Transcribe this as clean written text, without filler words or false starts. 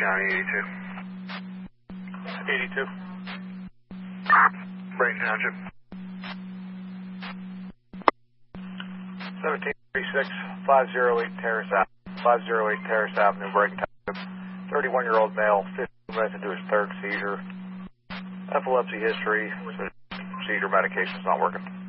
County 82. 82. Brayton Township. 1736, 508 Terrace Avenue, Brayton Township. 31-year-old male, 15 minutes into his third seizure. Epilepsy history, so seizure medication is not working.